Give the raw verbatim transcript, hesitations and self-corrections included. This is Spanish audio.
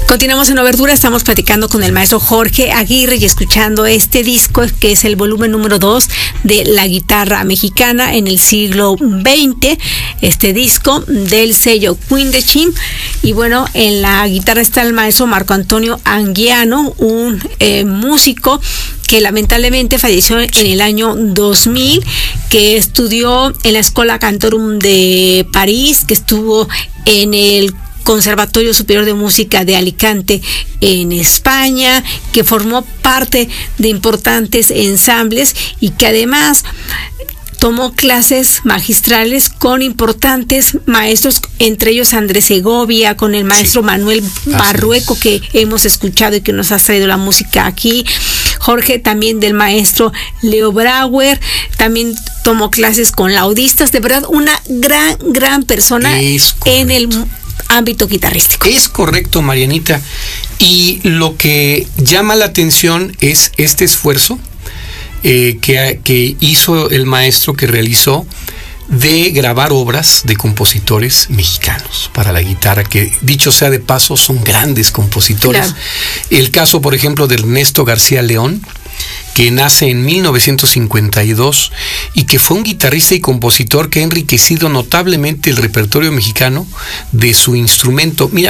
Continuamos en Obertura, estamos platicando con el maestro Jorge Aguirre y escuchando este disco que es el volumen número dos de la guitarra mexicana en el siglo veinte, este disco del sello Quindecim. Y bueno, en la guitarra está el maestro Marco Antonio Anguiano, un eh, músico que lamentablemente falleció en el año dos mil, que estudió en la Escola Cantorum de París, que estuvo en el Conservatorio Superior de Música de Alicante en España, que formó parte de importantes ensambles y que además tomó clases magistrales con importantes maestros, entre ellos Andrés Segovia, con el maestro sí. Manuel Barrueco, que hemos escuchado y que nos ha traído la música aquí. Jorge, también del maestro Leo Brauer, también tomó clases con laudistas, de verdad una gran, gran persona en el ámbito guitarrístico. Es correcto, Marianita. Y lo que llama la atención es este esfuerzo eh, que, que hizo el maestro, que realizó, de grabar obras de compositores mexicanos para la guitarra, que dicho sea de paso son grandes compositores. Claro. El caso, por ejemplo, de Ernesto García León, que nace en mil novecientos cincuenta y dos y que fue un guitarrista y compositor que ha enriquecido notablemente el repertorio mexicano de su instrumento. Mira,